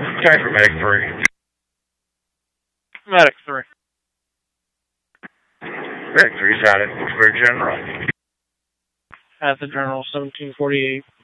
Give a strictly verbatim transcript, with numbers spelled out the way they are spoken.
Try for Medic three. Medic three. Medic three's out at Square General. At the General, seventeen forty-eight.